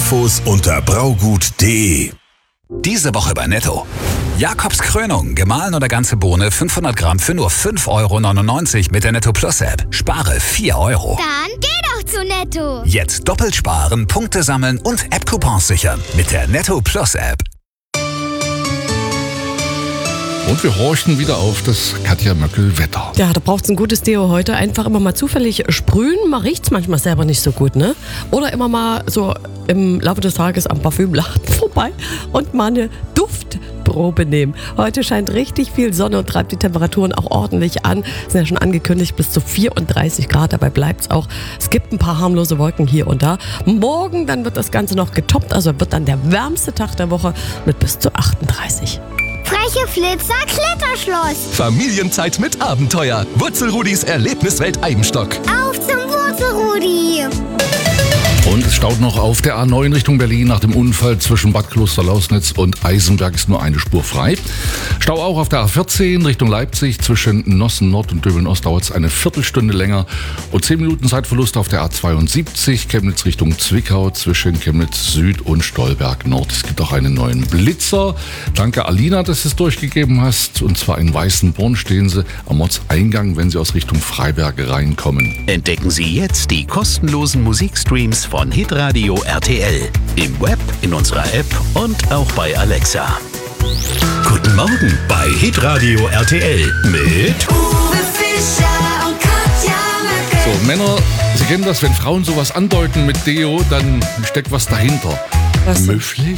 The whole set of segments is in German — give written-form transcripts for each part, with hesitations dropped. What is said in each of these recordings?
Infos unter braugut.de. Diese Woche bei Netto. Jakobs Krönung, gemahlen oder ganze Bohne, 500 Gramm für nur 5,99 € mit der Netto Plus App. Spare 4 €. Dann geh doch zu Netto. Jetzt doppelt sparen, Punkte sammeln und App-Coupons sichern mit der Netto Plus App. Und wir horchen wieder auf das Katja Möckel-Wetter. Ja, da braucht es ein gutes Deo heute. Einfach immer mal zufällig sprühen. Man riecht es manchmal selber nicht so gut, ne? Oder immer mal so im Laufe des Tages am Parfümladen vorbei und mal eine Duftprobe nehmen. Heute scheint richtig viel Sonne und treibt die Temperaturen auch ordentlich an. Sind ja schon angekündigt bis zu 34 Grad. Dabei bleibt es auch. Es gibt ein paar harmlose Wolken hier und da. Morgen dann wird das Ganze noch getoppt. Also wird dann der wärmste Tag der Woche mit bis zu 38. Freche Flitzer Kletterschloss. Familienzeit mit Abenteuer. Wurzelrudis Erlebniswelt Eibenstock. Auf zum Wurzelrudi. Und es staut noch auf der A9 Richtung Berlin. Nach dem Unfall zwischen Bad Kloster-Lausnitz und Eisenberg ist nur eine Spur frei. Stau auch auf der A14 Richtung Leipzig. Zwischen Nossen Nord und Döbeln-Ost dauert es eine Viertelstunde länger. Und 10 Minuten Zeitverlust auf der A72 Chemnitz Richtung Zwickau zwischen Chemnitz Süd und Stolberg Nord. Es gibt auch einen neuen Blitzer. Danke Alina, dass du es durchgegeben hast. Und zwar in Weißenborn stehen sie am Ortseingang, wenn sie aus Richtung Freiberg reinkommen. Entdecken Sie jetzt die kostenlosen Musikstreams von Hitradio RTL. Im Web, in unserer App und auch bei Alexa. Guten Morgen bei Hitradio RTL mit Uwe Fischer und Katja Möckel. So, Männer, Sie kennen das, wenn Frauen sowas andeuten mit Deo, dann steckt was dahinter. Was? Müfflig?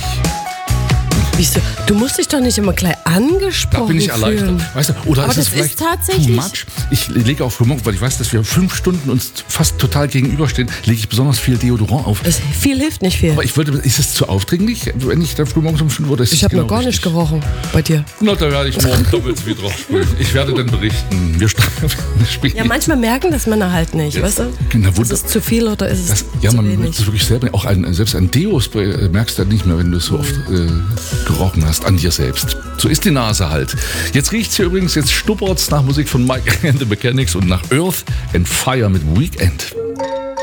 Wieso? Du musst dich doch nicht immer gleich angesprochen Da bin ich erleichtert. fühlen. Weißt du, oder Aber ist es das vielleicht ist tatsächlich- too much? Ich lege auf für morgen, weil ich weiß, dass wir 5 Stunden uns fast total gegenüberstehen, lege ich besonders viel Deodorant auf. Viel hilft nicht viel. Aber ich wollte, ist es zu aufdringlich, wenn ich da früh morgens um 5 Uhr... Ich habe noch gar nicht gerochen bei dir. Na, da werde ich morgen doppelt wieder sprühen. Ich werde dann berichten. Wir spielen. Ja, manchmal merken das Männer halt nicht, weißt du? Na, Ist es zu viel oder ist es ja, zu man merkt wenig? es wirklich selber. Auch selbst ein Deo-Spray merkst du ja nicht mehr, wenn du es so oft gerochen hast, an dir selbst. So ist die Nase halt. Jetzt riecht's hier übrigens, jetzt stuppert's nach Musik von Mike and the Mechanics und nach Earth and Fire mit Weekend.